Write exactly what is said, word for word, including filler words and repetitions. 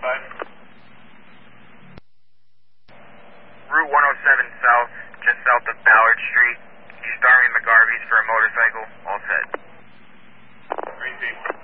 five. Route one oh seven south, just south of Ballard Street. He's starring the Garveys for a motorcycle. All set. Green team.